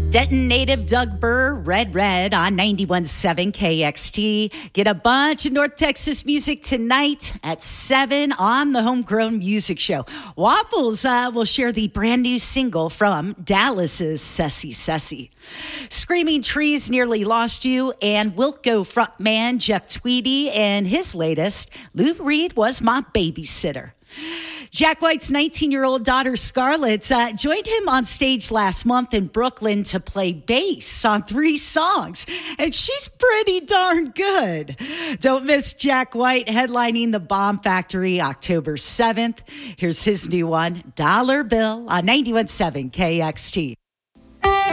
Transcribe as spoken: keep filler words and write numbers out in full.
Denton native Doug Burr, Red Red on ninety-one point seven K X T. Get a bunch of North Texas music tonight at seven on the Homegrown Music Show. Waffles uh, will share the brand new single from Dallas's Ceci Ceci. Screaming Trees Nearly Lost You, and Wilco frontman Jeff Tweedy and his latest, Lou Reed Was My Babysitter. Jack White's nineteen-year-old daughter, Scarlett, uh, joined him on stage last month in Brooklyn to play bass on three songs, and she's pretty darn good. Don't miss Jack White headlining the Bomb Factory October seventh. Here's his new one, Dollar Bill, on ninety-one point seven K X T.